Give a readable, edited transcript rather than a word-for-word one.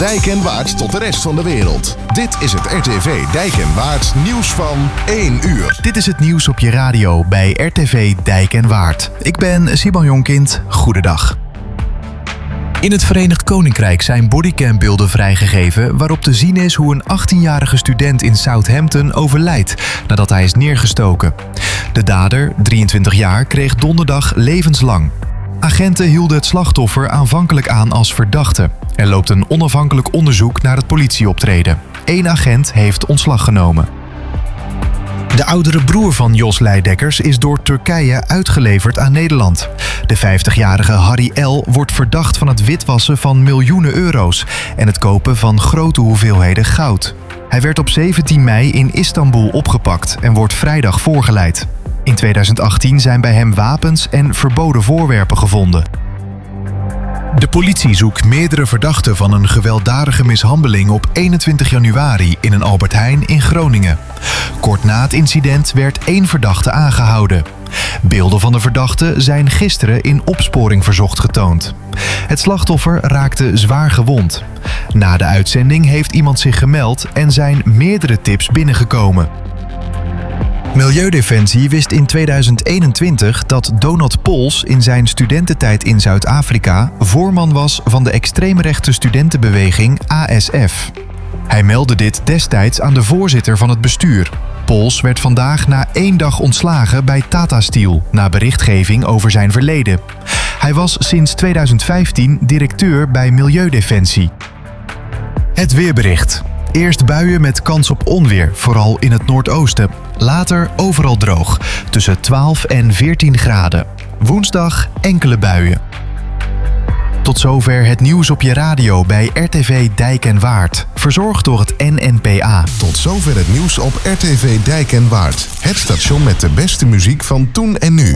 Dijk en Waard tot de rest van de wereld. Dit is het RTV Dijk en Waard nieuws van 1 uur. Dit is het nieuws op je radio bij RTV Dijk en Waard. Ik ben Simon Jonkind. Goedendag. In het Verenigd Koninkrijk zijn bodycambeelden vrijgegeven waarop te zien is hoe een 18-jarige student in Southampton overlijdt nadat hij is neergestoken. De dader, 23 jaar, kreeg donderdag levenslang. Agenten hielden het slachtoffer aanvankelijk aan als verdachte. Er loopt een onafhankelijk onderzoek naar het politieoptreden. 1 agent heeft ontslag genomen. De oudere broer van Jos Leidekkers is door Turkije uitgeleverd aan Nederland. De 50-jarige Harry L. wordt verdacht van het witwassen van miljoenen euro's en het kopen van grote hoeveelheden goud. Hij werd op 17 mei in Istanbul opgepakt en wordt vrijdag voorgeleid. In 2018 zijn bij hem wapens en verboden voorwerpen gevonden. De politie zoekt meerdere verdachten van een gewelddadige mishandeling op 21 januari in een Albert Heijn in Groningen. Kort na het incident werd 1 verdachte aangehouden. Beelden van de verdachte zijn gisteren in Opsporing Verzocht getoond. Het slachtoffer raakte zwaar gewond. Na de uitzending heeft iemand zich gemeld en zijn meerdere tips binnengekomen. Milieudefensie wist in 2021 dat Donald Pols in zijn studententijd in Zuid-Afrika voorman was van de extreemrechtse studentenbeweging ASF. Hij meldde dit destijds aan de voorzitter van het bestuur. Pols werd vandaag na 1 dag ontslagen bij Tata Steel na berichtgeving over zijn verleden. Hij was sinds 2015 directeur bij Milieudefensie. Het weerbericht. Eerst buien met kans op onweer, vooral in het noordoosten. Later overal droog, tussen 12 en 14 graden. Woensdag enkele buien. Tot zover het nieuws op je radio bij RTV Dijk en Waard. Verzorgd door het NNPA. Tot zover het nieuws op RTV Dijk en Waard. Het station met de beste muziek van toen en nu.